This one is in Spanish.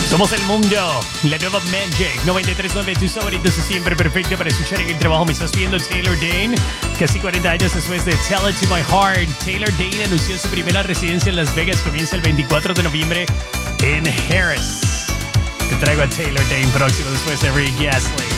Somos el mundo, la nueva Magic 93.9, tu favorito siempre perfecto para escuchar en el trabajo. Me estás viendo Taylor Dayne, casi 40 años después de Tell It to My Heart. Taylor Dayne anunció su primera residencia en Las Vegas, comienza el 24 de noviembre en Harris. Te traigo a Taylor Dayne próximo después de Rick Astley.